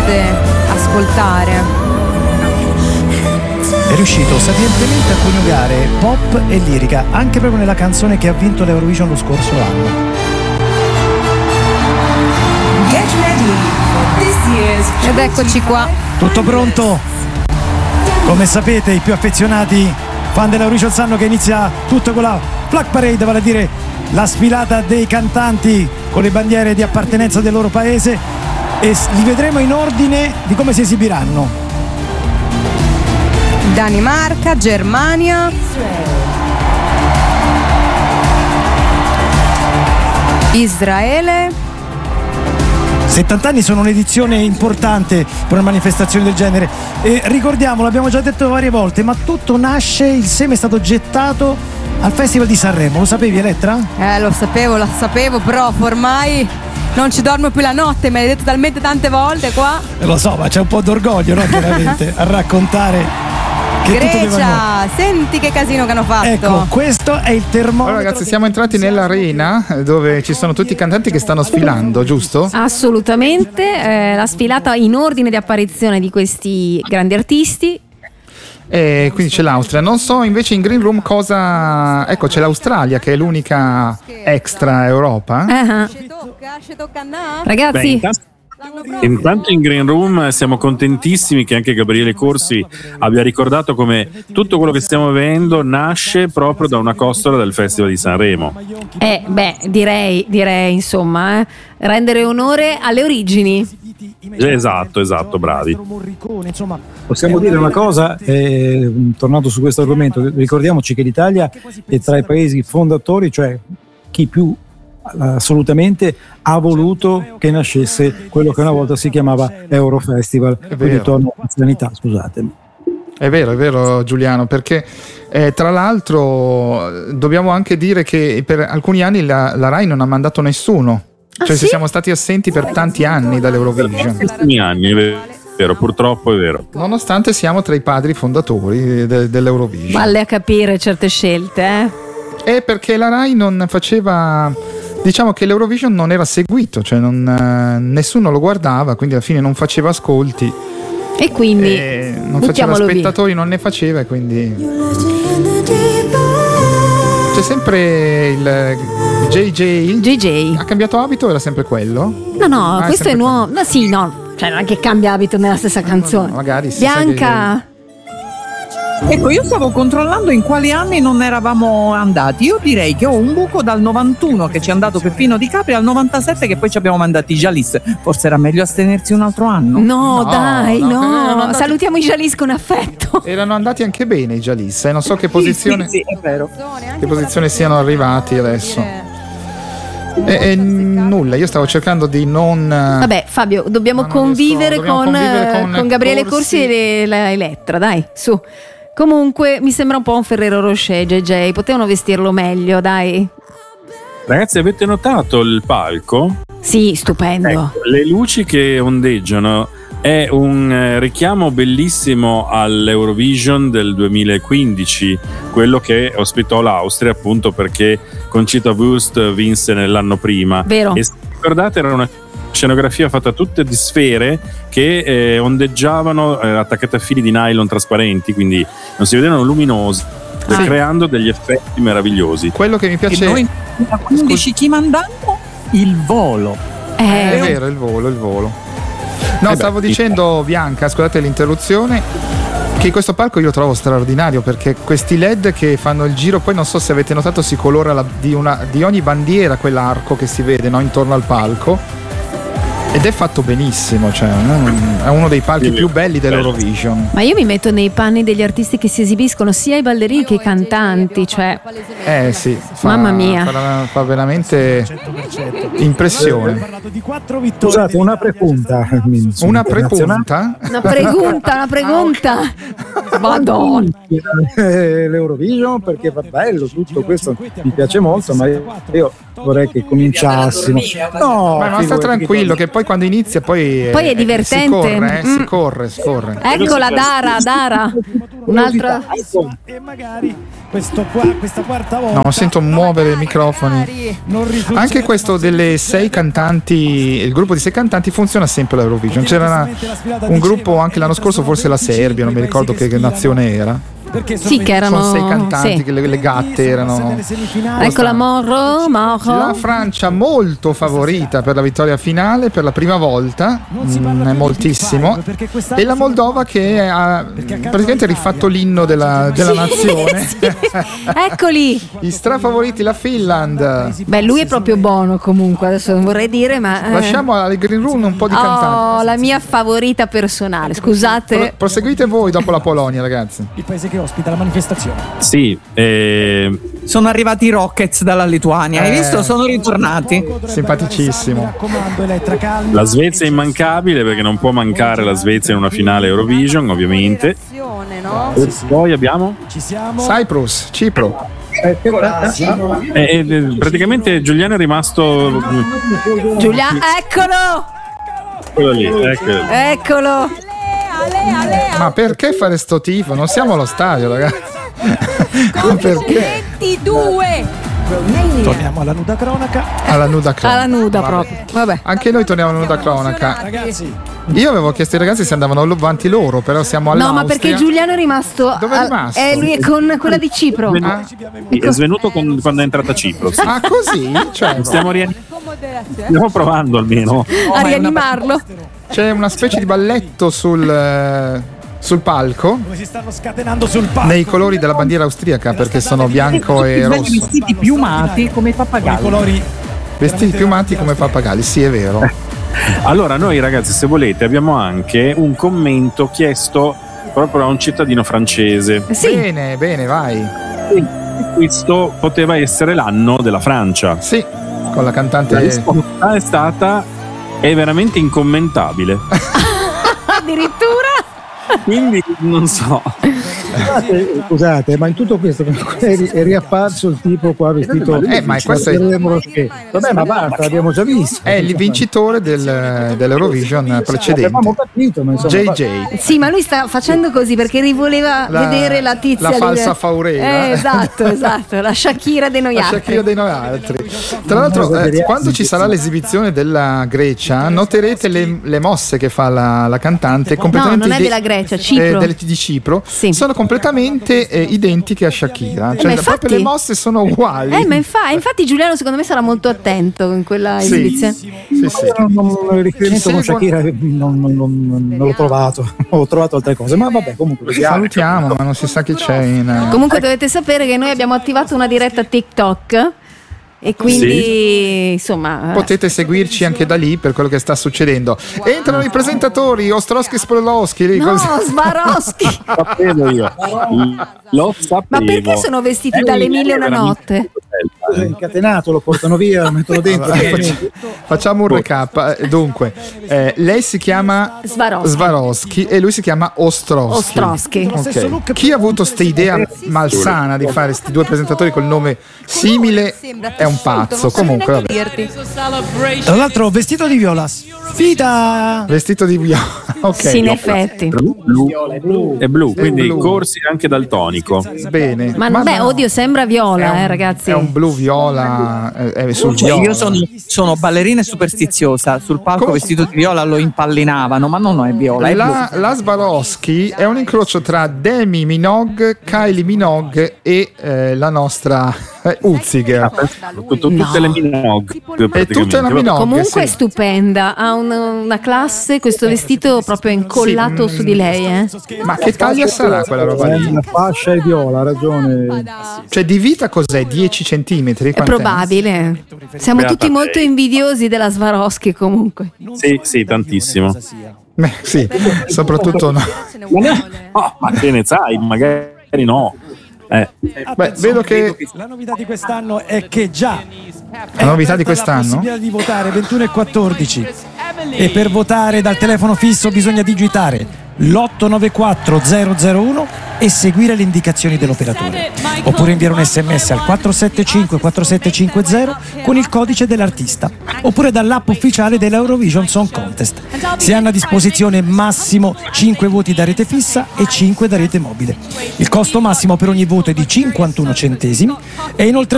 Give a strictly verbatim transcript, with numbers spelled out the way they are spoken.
potete ascoltare. È riuscito sapientemente a coniugare pop e lirica, anche proprio nella canzone che ha vinto l'Eurovision lo scorso anno. Get ready for this year's Ed eccoci qua. Tutto pronto? Come sapete, i più affezionati fan dell'Eurovision sanno che inizia tutto con la Flag Parade, vale a dire la sfilata dei cantanti con le bandiere di appartenenza del loro paese, e li vedremo in ordine di come si esibiranno. Danimarca, Germania, Israele. settanta anni sono un'edizione importante per una manifestazione del genere, e ricordiamo, l'abbiamo già detto varie volte, ma tutto nasce, il seme è stato gettato al Festival di Sanremo. Lo sapevi, Elettra? Eh, lo sapevo, lo sapevo, però ormai non ci dormo più la notte, me l'hai detto talmente tante volte qua. Eh, lo so, ma c'è un po' d'orgoglio, no? Chiaramente, a raccontare che Grecia, tutto deve... senti che casino che hanno fatto. Ecco, questo è il termometro. Allora ragazzi, siamo entrati nell'arena dove ci sono tutti i cantanti che stanno sfilando, giusto? Assolutamente, eh, la sfilata in ordine di apparizione di questi grandi artisti. E quindi c'è l'Austria. Non so invece in Green Room cosa... Ecco, c'è l'Australia che è l'unica extra Europa. Uh-huh. Ragazzi, Beh, intanto, intanto in Green Room siamo contentissimi che anche Gabriele Corsi abbia ricordato come tutto quello che stiamo vedendo nasce proprio da una costola del Festival di Sanremo. eh, beh, direi, direi insomma, eh, rendere onore alle origini. Esatto, esatto, bravi. Possiamo dire una cosa, eh, tornando su questo argomento, ricordiamoci che l'Italia è tra i paesi fondatori, cioè chi più assolutamente ha voluto che nascesse quello che una volta si chiamava Eurofestival. Quindi torno all'anzianità, scusatemi. È vero, è vero Giuliano, perché eh, tra l'altro dobbiamo anche dire che per alcuni anni la, la Rai non ha mandato nessuno. Cioè, sì? se siamo stati assenti per tanti anni dall'Eurovision. Alcuni anni, è vero, purtroppo è vero. Nonostante siamo tra i padri fondatori de- dell'Eurovision. Valle a capire certe scelte, eh? È perché la Rai non faceva... Diciamo che l'Eurovision non era seguito, cioè non, eh, nessuno lo guardava, quindi alla fine non faceva ascolti. E quindi e non faceva spettatori, via. Non ne faceva, e quindi... C'è sempre il... J J J J ha cambiato abito, era sempre quello? No, no, ah, questo è, è nuovo. No, sì, no, cioè non è che cambia abito nella stessa canzone. No, no, magari si Bianca. Ecco, io stavo controllando in quali anni non eravamo andati. Io direi che ho un buco dal novantuno che ci è andato Peppino Di Capri al novantasette che poi ci abbiamo mandati i Jalis. Forse era meglio astenersi un altro anno. No, No, dai, no, no. erano andati- Salutiamo i Jalis con affetto. Erano andati anche bene i Jalis, eh? Non so che posizione, Sì, sì, è vero. che posizione siano arrivati adesso. E, e nulla, io stavo cercando di non... Vabbè, Fabio, dobbiamo Ma non convivere, riesco, dobbiamo con, convivere eh, con con Gabriele Corsi. Corsi e la Elettra, dai, su. Comunque mi sembra un po' un Ferrero Rocher, J J, potevano vestirlo meglio, dai. Ragazzi, avete notato il palco? Sì, stupendo. Ecco, le luci che ondeggiano è un eh, richiamo bellissimo all'Eurovision del duemilaquindici, quello che ospitò l'Austria, appunto perché Conchita Wurst vinse nell'anno prima. Vero. E se ricordate, era una scenografia fatta tutte di sfere che eh, ondeggiavano eh, attaccate a fili di nylon trasparenti, quindi non si vedevano, luminosi, Sì. creando degli effetti meravigliosi. Quello che mi piace... E noi nel quindici chi mandammo? Il volo. È Eh, vero, il volo, il volo. No, Eh beh, stavo dicendo, Bianca, scusate l'interruzione, che in questo palco io lo trovo straordinario, perché questi L E D che fanno il giro, poi non so se avete notato, si colora la, di, una, di ogni bandiera quell'arco che si vede, no, intorno al palco, ed è fatto benissimo, cioè mm, è uno dei palchi più belli dell'Eurovision. ma io mi metto nei panni degli artisti che si esibiscono, sia i ballerini che i cantanti, cioè Eh sì, fa, Mamma mia. fa, fa veramente impressione. Scusate, una prepunta. Una prepunta? una pregunta, una pregunta. Madonna. Eh, L'Eurovision, perché va bello tutto questo, mi piace molto, ma io, io vorrei che cominciassimo. No, Ma, ma sta tranquillo che poi quando inizia poi, Poi è eh, divertente. si corre, eh, Mm. si corre, si corre. Eccola Dara, Dara. Un'altra. E magari questo qua, questa quarta volta. No, sento muovere i microfoni. Anche questo delle sei cantanti, il gruppo di sei cantanti funziona sempre all'Eurovision. C'era una, un gruppo anche l'anno scorso, forse la Serbia, non mi ricordo che nazione era. Sì, che erano Sono sei cantanti, sì. che le, le gatte erano. Ecco la Morro, Morro. La Francia molto favorita per la vittoria finale per la prima volta, mm, è moltissimo. E la Moldova che ha praticamente rifatto l'inno della, della Sì, nazione. sì. Eccoli. I strafavoriti, la Finland. Beh, lui è proprio buono comunque, adesso non vorrei dire, ma eh. Lasciamo alle Green Room un po' di Oh, cantanti. la mia favorita personale, scusate. Pro- proseguite voi dopo la Polonia, ragazzi. Il paese che ospita la manifestazione. Sì, eh, Sono arrivati i Rockets dalla Lituania, hai Eh. visto? Sono ritornati. Simpaticissimo. Mi raccomando, Elettra, calma. la Svezia è immancabile perché non può mancare la Svezia in una finale Eurovision, ovviamente. No? E poi abbiamo Ci siamo. Cyprus, Cipro. eh, eh, praticamente Giuliano è rimasto Giulia, eccolo! quello lì, ecco. Eccolo! Ma perché fare sto tifo? Non siamo allo stadio, ragazzi. Ma perché? ventidue. Torniamo alla nuda cronaca. Alla nuda cronaca. Alla nuda proprio. Vabbè. Anche noi torniamo alla nuda cronaca. Ragazzi, Io avevo chiesto ai ragazzi se andavano avanti loro, però siamo all'Austria. No, ma perché Giuliano è rimasto. Dove è rimasto? Eh, lui è con quella di Cipro. Ah, Sì, è svenuto con- quando è entrata Cipro. Sì. ah, così? Cioè, Stiamo, rian- stiamo provando almeno. A rianimarlo. c'è una specie di balletto sul, eh, sul palco come si stanno scatenando sul palco. nei colori della bandiera austriaca, perché sono bianco e Belli rosso. vestiti piumati come i Con i pappagalli. colori Vestiti piumati come pappagalli, sì, è vero. Allora, noi ragazzi, se volete, abbiamo anche un commento chiesto proprio a un cittadino francese. Sì. Bene, bene, vai. Questo poteva essere l'anno della Francia. Sì, con la La cantante. risposta è stata: è veramente incommentabile. Addirittura. Quindi non so. Scusate, scusate, ma in tutto questo è, ri- è riapparso il tipo qua vestito. Eh, ma questo è- Vabbè, ma basta, l'abbiamo già visto. È il vincitore del, dell'Eurovision precedente. Avevamo capito, ma insomma. J J. Sì, ma lui sta facendo così perché rivoleva La- vedere la tizia la lì. falsa Faurera. Eh, esatto, esatto, la Shakira dei noi La altri. Shakira dei noi altri. Tra l'altro, eh, quando ci sarà l'esibizione della Grecia, noterete le, le mosse che fa la, la cantante. Completamente non è ide- della Grecia, Cipro. eh, del- di Cipro. Sì. Sono completamente eh, identiche a Shakira. Eh, Cioè, ma proprio infatti- le mosse sono uguali. Eh, ma infa- infatti Giuliano secondo me sarà molto attento in quella Sì. esibizione. Sì, sì. Non, non, il riferimento Ci con seguono- Shakira non, non- non- non l'ho trovato, ho trovato altre cose, ma vabbè, comunque Salutiamo, ma non si sa chi c'è in. Comunque dovete sapere che noi abbiamo attivato una diretta TikTok e quindi insomma Potete seguirci anche da lì per quello che sta succedendo. Entrano i presentatori Ostrowski e Spolowski. lì no, così. Svarowski. Sapevo io. Lo sapevo. Ma perché sono vestiti dalle mille e una notte? è incatenato, lo portano via, lo mettono dentro. Allora, facci- facciamo un recap. Eh, Dunque, eh, lei si chiama Svarowski. Svarowski e lui si chiama Ostrowski. Ostrowski. Ok. Chi ha avuto questa idea malsana di fare questi due presentatori col nome simile è un pazzo. Comunque, vabbè. Tra l'altro vestito di viola. Sfida. Vestito di viola. Ok. Sì, in effetti. Blu, è blu, quindi blu. corsi anche daltonico. Bene. Ma, Ma beh, no, oddio, sembra è viola, un- eh, ragazzi. È un blu viola. È, è sul Cioè, viola. io sono, sono ballerina e superstiziosa. Sul palco Come- vestito di viola lo impallinavano, ma non è viola, è blu. La, la Svarowski è un incrocio tra Demi Minogue, Kylie Minogue e eh, la nostra eh, Uzziger. Tut- tut- Tutte le Minogue. È tutta una Minogue. Comunque è sì. stupenda, ha un- una classe, questo vestito proprio incollato Sì, su di lei. Eh. Ma che taglia sarà quella roba lì? La fascia è viola, ha ragione. Cioè di vita cos'è? dieci centimetri? È Quant'è? probabile. Siamo Beata tutti molto lei. invidiosi della Svarowski comunque. Sì, sì, tantissimo. Beh, sì, soprattutto no. Oh, ma che ne sai? Magari no. Eh. Beh, vedo che La novità di quest'anno è che già La novità di è aperta quest'anno? la possibilità di votare ventuno e quattordici e per votare dal telefono fisso bisogna digitare l'otto nove quattro zero zero uno e seguire le indicazioni dell'operatore oppure inviare un sms al quattro sette cinque quattro sette cinque zero con il codice dell'artista oppure dall'app ufficiale dell'Eurovision Song Contest. Si hanno a disposizione massimo cinque voti da rete fissa e cinque da rete mobile. Il costo massimo per ogni voto è di cinquantuno centesimi e inoltre